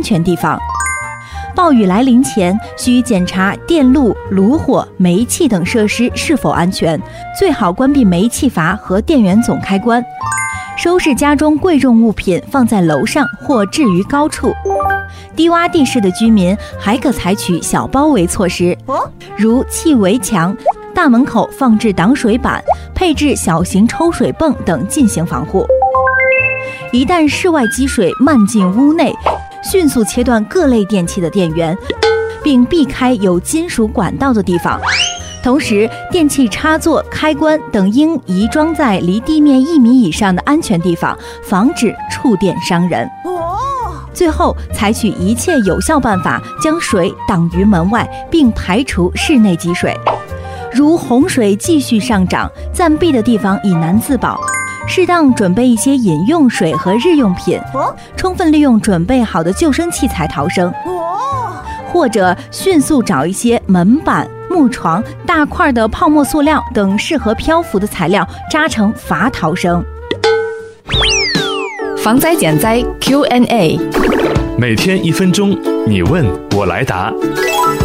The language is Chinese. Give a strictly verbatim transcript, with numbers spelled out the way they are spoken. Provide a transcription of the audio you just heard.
全地方。暴雨来临前，需检查电路、炉火、煤气等设施是否安全，最好关闭煤气阀和电源总开关。收拾家中贵重物品放在楼上或置于高处。低洼地势的居民还可采取小包围措施，如砌围墙、大门口放置挡水板、配置小型抽水泵等进行防护。一旦室外积水漫进屋内，迅速切断各类电器的电源，并避开有金属管道的地方。同时，电器插座、开关等应移装在离地面一米以上的安全地方，防止触电伤人。最后，采取一切有效办法，将水挡于门外，并排除室内积水。如洪水继续上涨，暂避的地方以难自保。适当准备一些饮用水和日用品，充分利用准备好的救生器材逃生，或者迅速找一些门板、木床、大块的泡沫塑料等适合漂浮的材料扎成筏逃生。 防灾减灾 Q and A， 每天一分钟，你问我来答。